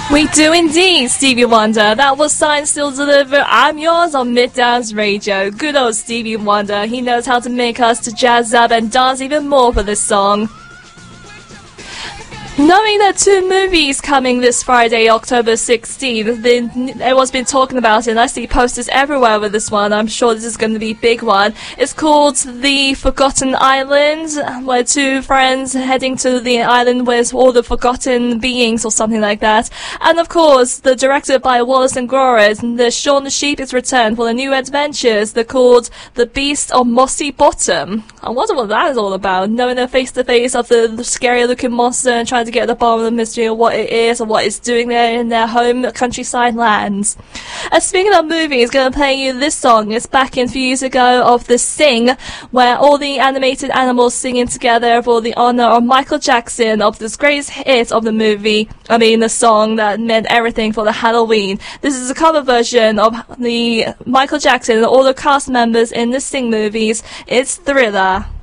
We do indeed, Stevie Wonder. That was Signed, Sealed, Delivered, I'm Yours on Midtown's Radio. Good old Stevie Wonder. He knows how to make us to jazz up and dance even more for this song. Knowing that two movies coming this Friday, October 16th, everyone's been talking about it, and I see posters everywhere with this one. I'm sure this is going to be a big one. It's called The Forgotten Island, where two friends heading to the island with all the forgotten beings or something like that. And of course, the directed by Wallace and Gromit, the Shaun the Sheep is returned for the new adventures. They're called The Beast of Mossy Bottom. I wonder what that is all about, knowing the face-to-face of the scary-looking monster and trying to get at the bottom of the mystery of what it is or what it's doing there in their home countryside lands. And speaking of movies, going to play you this song. It's back in a few years ago of The Sing, where all the animated animals singing together for the honor of Michael Jackson, of this greatest hit of the movie, the song that meant everything for the Halloween. This is a cover version of the Michael Jackson and all the cast members in the Sing movies. It's Thriller.